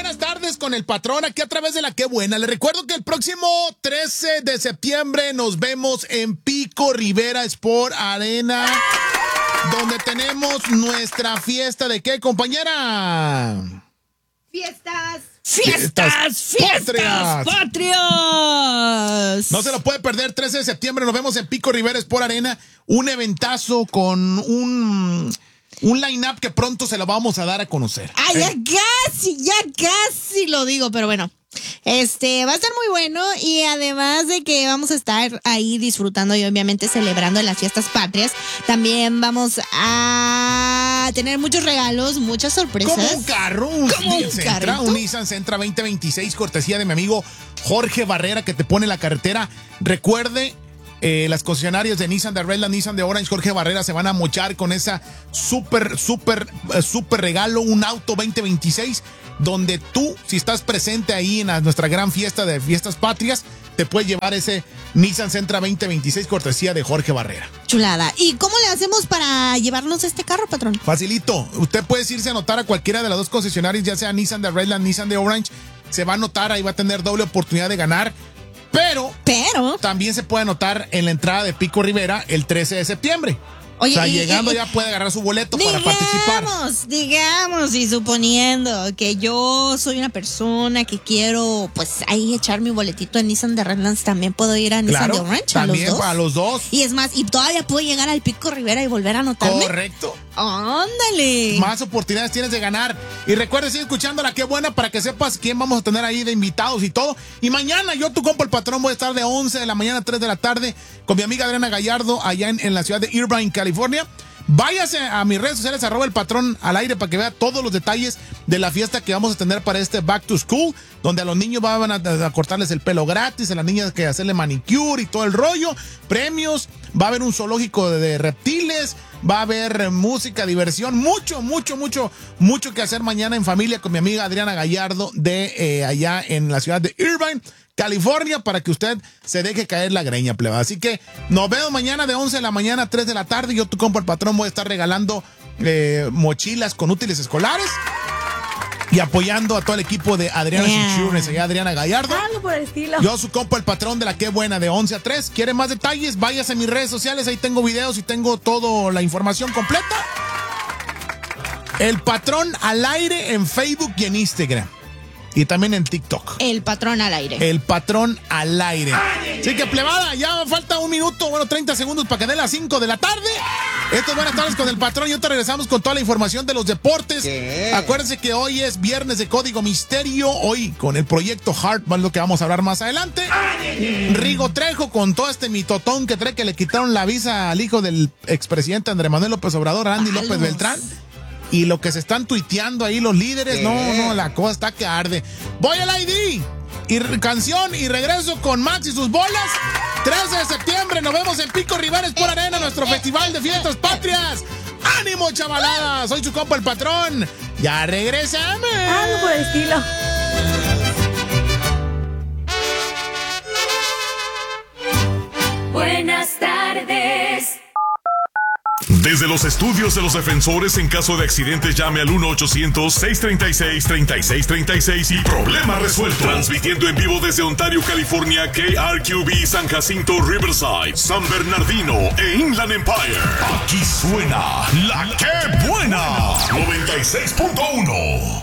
buenas tardes con el patrón aquí a través de la Qué Buena. Les recuerdo que el próximo 13 de septiembre nos vemos en Pico Rivera Sport Arena, donde tenemos nuestra fiesta de ¿qué, compañera? ¡Fiestas patrias! No se lo puede perder, 13 de septiembre nos vemos en Pico Rivera Sport Arena, un eventazo con un line-up que pronto se lo vamos a dar a conocer. Ya casi lo digo, pero bueno. Va a estar muy bueno y además de que vamos a estar ahí disfrutando y obviamente celebrando las fiestas patrias, también vamos a tener muchos regalos, muchas sorpresas. Como un carro, un Nissan Sentra 2026, cortesía de mi amigo Jorge Barrera, que te pone la carretera. Recuerde, las concesionarias de Nissan de Redland, Nissan de Orange, Jorge Barrera se van a mochar con esa súper regalo, un auto 2026, donde tú, si estás presente ahí en nuestra gran fiesta de fiestas patrias, te puedes llevar ese Nissan Sentra 2026, cortesía de Jorge Barrera. Chulada. ¿Y cómo le hacemos para llevarnos este carro, patrón? Facilito. Usted puede irse a anotar a cualquiera de las dos concesionarias, ya sea Nissan de Redland, Nissan de Orange. Se va a anotar, ahí va a tener doble oportunidad de ganar. Pero también se puede anotar en la entrada de Pico Rivera el 13 de septiembre. Oye, o sea, llegando ya puede agarrar su boleto para participar. Digamos, y suponiendo que yo soy una persona que quiero, pues, ahí echar mi boletito en Nissan de Redlands, ¿también puedo ir a Nissan de Orange? También para los dos. Y es más, y todavía puedo llegar al Pico Rivera y volver a anotarme. Correcto. ¡Ándale! Más oportunidades tienes de ganar. Y recuerda, sigue escuchando la Qué Buena para que sepas quién vamos a tener ahí de invitados y todo. Y mañana yo, tu compa el patrón, voy a estar de 11 de la mañana a 3 de la tarde con mi amiga Adriana Gallardo allá en la ciudad de Irvine, California. Váyase a mis redes sociales, @elpatrón_al-aire, para que vea todos los detalles de la fiesta que vamos a tener para este Back to School, donde a los niños van a cortarles el pelo gratis, a las niñas que hacerle manicure y todo el rollo, premios, va a haber un zoológico de reptiles, va a haber música, diversión, mucho que hacer mañana en familia con mi amiga Adriana Gallardo de allá en la ciudad de Irvine, California, para que usted se deje caer la greña, pleba. Así que nos vemos mañana de 11 de la mañana a 3 de la tarde. Yo, tu compa el patrón, voy a estar regalando mochilas con útiles escolares y apoyando a todo el equipo de Adriana Insurance, allá Adriana Gallardo. Algo por el estilo. Yo, su compa el patrón de la Qué Buena, de 11 a 3. ¿Quiere más detalles? Váyase a mis redes sociales, ahí tengo videos y tengo toda la información completa. El Patrón al Aire en Facebook y en Instagram. Y también en TikTok. El Patrón al Aire. El Patrón al Aire. Así que, plebada, ya falta 30 segundos para que dé las 5 de la tarde. Esto es Buenas Tardes con el Patrón. Y ahorita regresamos con toda la información de los deportes. Acuérdense que hoy es viernes de Código Misterio. Hoy con el proyecto Heart, es lo que vamos a hablar más adelante. Rigo Trejo con todo este mitotón que trae, que le quitaron la visa al hijo del expresidente Andrés Manuel López Obrador, Andy López Beltrán. Y lo que se están tuiteando ahí los líderes, no, la cosa está que arde. Voy al ID y canción y regreso con Max y sus bolas. 13 de septiembre nos vemos en Pico Rivera Sport Arena, nuestro festival de fiestas patrias. ¡Ánimo, chavaladas! Soy su compa el patrón. ¡Ya regresamos! Algo por el estilo. Buenas tardes. Desde los estudios de los defensores, en caso de accidentes, llame al 1-800-636-3636 y problema resuelto. Transmitiendo en vivo desde Ontario, California, KRQB, San Jacinto, Riverside, San Bernardino e Inland Empire. Aquí suena la Qué Buena 96.1.